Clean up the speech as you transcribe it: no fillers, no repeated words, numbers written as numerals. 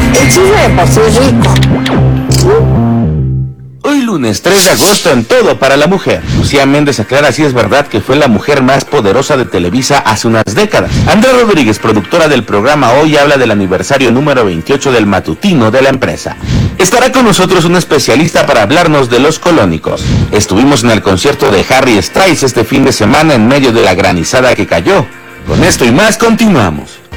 El chisme de por sí es rico. Hoy lunes 3 de agosto en Todo para la Mujer. Lucía Méndez aclara si es verdad que fue la mujer más poderosa de Televisa hace unas décadas. Andrea Rodríguez, productora del programa Hoy, habla del aniversario número 28 del matutino de la empresa. Estará con nosotros un especialista para hablarnos de los colónicos. Estuvimos en el concierto de Harry Styles este fin de semana en medio de la granizada que cayó. Con esto y más continuamos.